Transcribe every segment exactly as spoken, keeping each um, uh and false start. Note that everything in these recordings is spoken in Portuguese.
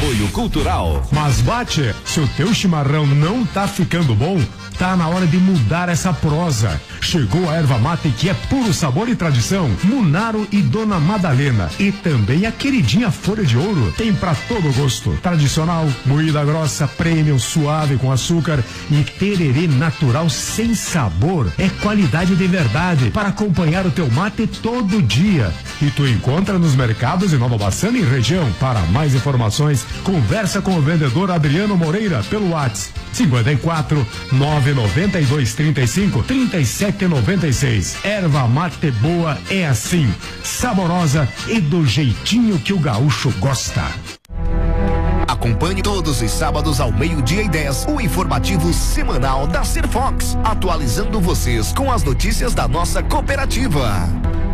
Apoio Cultural. Mas bate, se o teu chimarrão não tá ficando bom, tá na hora de mudar essa prosa. Chegou a erva mate que é puro sabor e tradição. Munaro e Dona Madalena. E também a queridinha Folha de Ouro. Tem pra todo gosto. Tradicional, moída grossa, premium, suave com açúcar e tererê natural sem sabor. É qualidade de verdade para acompanhar o teu mate todo dia. E tu encontra nos mercados de Nova Bassana e região. Para mais informações, conversa com o vendedor Adriano Moreira pelo WhatsApp cinquenta e quatro, nove noventa e dois, trinta e cinco, trinta e sete noventa e seis. Erva mate boa é assim, saborosa e do jeitinho que o gaúcho gosta. Acompanhe todos os sábados ao meio-dia e dez o informativo semanal da Serfox, atualizando vocês com as notícias da nossa cooperativa.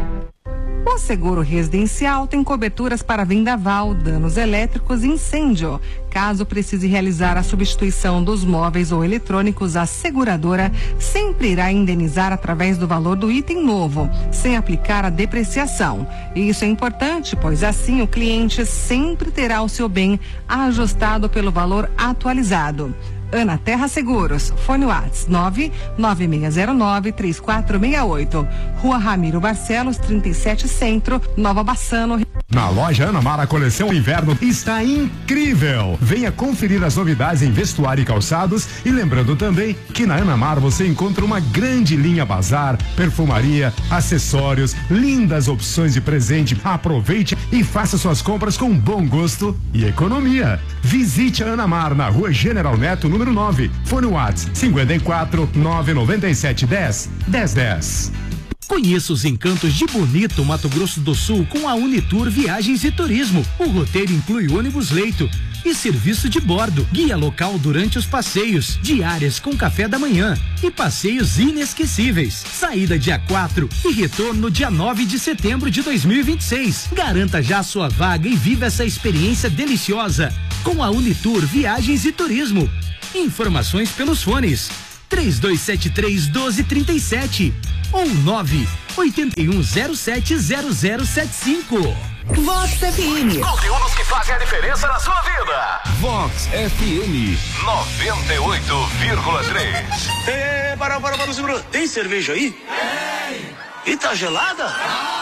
O seguro residencial tem coberturas para vendaval, danos elétricos e incêndio. Caso precise realizar a substituição dos móveis ou eletrônicos, a seguradora sempre irá indenizar através do valor do item novo, sem aplicar a depreciação. E isso é importante, pois assim o cliente sempre terá o seu bem ajustado pelo valor atualizado. Ana Terra Seguros, fone WhatsApp nove nove seis zero nove três quatro seis oito, Rua Ramiro Barcelos, trinta e sete Centro, Nova Bassano. Na loja Ana Mar, a coleção inverno está incrível. Venha conferir as novidades em vestuário e calçados. E lembrando também que na Ana Mar você encontra uma grande linha bazar, perfumaria, acessórios, lindas opções de presente. Aproveite e faça suas compras com bom gosto e economia. Visite a Ana Mar na Rua General Neto, número nove. Fone WhatsApp cinquenta e quatro, nove noventa e sete, dez, dez, dez. Conheça os encantos de Bonito, Mato Grosso do Sul com a Unitour Viagens e Turismo. O roteiro inclui ônibus leito e serviço de bordo, guia local durante os passeios, diárias com café da manhã e passeios inesquecíveis. Saída dia quatro e retorno dia nove de setembro de dois mil e vinte e seis. Garanta já sua vaga e viva essa experiência deliciosa com a Unitour Viagens e Turismo. Informações pelos fones três dois sete três, um dois três sete ou nove oito um zero sete zero zero sete cinco. Vox F M. Conteúdos que fazem a diferença na sua vida. Vox F M noventa e oito vírgula três. Ei, para, para, para, segura. Tem cerveja aí? Tem. E tá gelada?